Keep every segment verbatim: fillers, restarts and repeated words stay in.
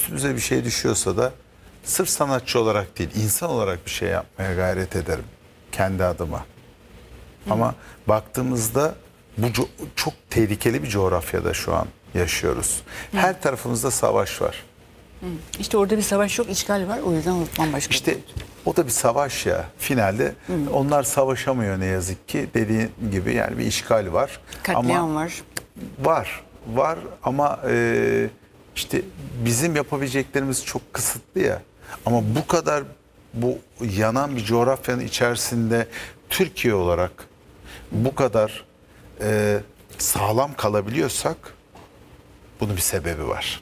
üstümüze bir şey düşüyorsa da sırf sanatçı olarak değil, insan olarak bir şey yapmaya gayret ederim kendi adıma. Hı. Ama baktığımızda bu çok tehlikeli bir coğrafyada şu an yaşıyoruz. Hı. Her tarafımızda savaş var. Hı. İşte orada bir savaş yok, işgal var. O yüzden bambaşka. İşte o da bir savaş ya. Finalde Hı. onlar savaşamıyor ne yazık ki. Dediğin gibi yani bir işgal var. Katliam ama var. Var. Var ama e, işte bizim yapabileceklerimiz çok kısıtlı ya. Ama bu kadar bu yanan bir coğrafyanın içerisinde Türkiye olarak bu kadar e, sağlam kalabiliyorsak bunun bir sebebi var.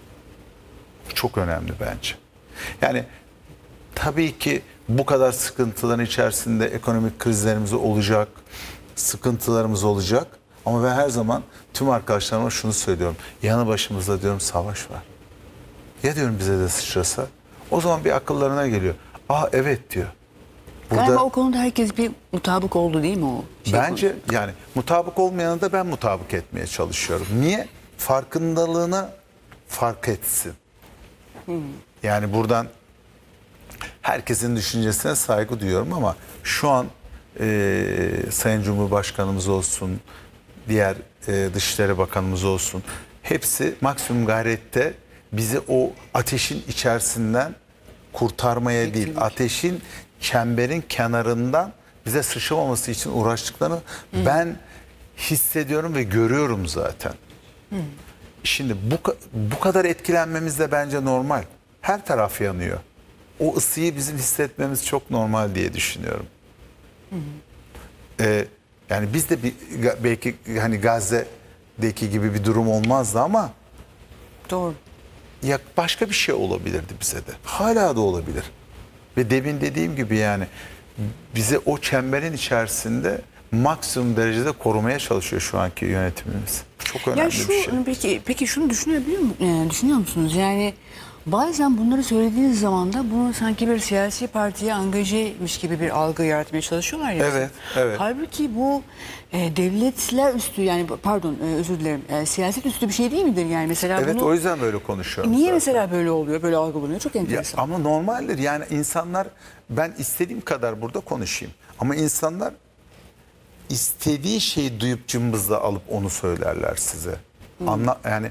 Bu çok önemli bence. Yani tabii ki bu kadar sıkıntıların içerisinde ekonomik krizlerimiz olacak, sıkıntılarımız olacak. Ama ben her zaman tüm arkadaşlarıma şunu söylüyorum. Yanı başımızda diyorum savaş var. Ya diyorum bize de sıçrasa? O zaman bir akıllarına geliyor. Aa evet diyor. Burada, galiba o konuda herkes bir mutabık oldu değil mi o? Şey bence konusunda. Yani mutabık olmayanı da ben mutabık etmeye çalışıyorum. Niye? Farkındalığına fark etsin. Hmm. Yani buradan herkesin düşüncesine saygı duyuyorum ama şu an e, Sayın Cumhurbaşkanımız olsun, diğer e, Dışişleri Bakanımız olsun, hepsi maksimum gayrette bizi o ateşin içerisinden kurtarmaya Getirmek. değil, ateşin çemberin kenarından bize sıçramaması için uğraştıklarını hmm. ben hissediyorum ve görüyorum zaten. Hmm. Şimdi bu, bu kadar etkilenmemiz de bence normal. Her taraf yanıyor. O ısıyı bizim hissetmemiz çok normal diye düşünüyorum. Hmm. Ee, yani biz de bir, belki hani Gazze'deki gibi bir durum olmazdı ama doğru. Ya başka bir şey olabilirdi bize de. Hala da olabilir. Ve demin dediğim gibi yani bize o çemberin içerisinde maksimum derecede korumaya çalışıyor şu anki yönetimimiz. Çok önemli ya şu, bir şey. Peki, peki şunu düşünebiliyor musunuz? Düşünüyor musunuz? Yani bazen bunları söylediğiniz zaman da bunu sanki bir siyasi partiye angajeymiş gibi bir algı yaratmaya çalışıyorlar ya. Evet, evet. Halbuki bu e, devletler üstü yani pardon e, özür dilerim e, siyaset üstü bir şey değil midir yani mesela evet, bunu... o yüzden böyle konuşuyorum. Niye zaten. mesela böyle oluyor, böyle algılanıyor? Çok enteresan. Ya, ama normaldir yani insanlar, ben istediğim kadar burada konuşayım ama insanlar istediği şeyi duyup cımbızla alıp onu söylerler size. Hmm. Anla, yani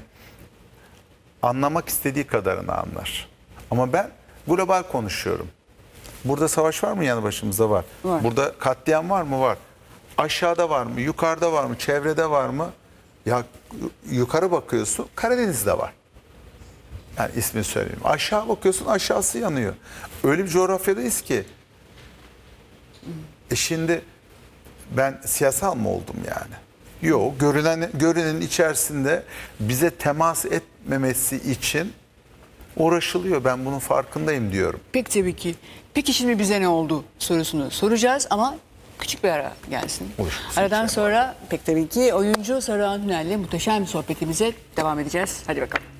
anlamak istediği kadarını anlar. Ama ben global konuşuyorum. Burada savaş var mı yanı başımızda? Var. Var. Burada katliam var mı? Var. Aşağıda var mı? Yukarıda var mı? Çevrede var mı? Ya yukarı bakıyorsun, Karadeniz'de var. Yani ismini söyleyeyim. Aşağı bakıyorsun, aşağısı yanıyor. Öyle bir coğrafyadayız ki. E şimdi ben siyasal mı oldum yani? Yok, görünen, görünenin içerisinde bize temas etmemesi için uğraşılıyor. Ben bunun farkındayım diyorum. Peki tabii ki. Peki şimdi bize ne oldu sorusunu soracağız ama küçük bir ara gelsin. Olur, Aradan sonra pek tabii ki oyuncu Saruhan Tünel'le muhteşem sohbetimize devam edeceğiz. Hadi bakalım.